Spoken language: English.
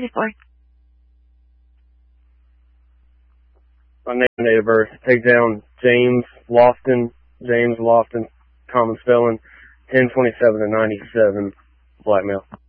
1054. My name and date of birth. Take down James Lofton, common spelling, 10/27/97, blackmail.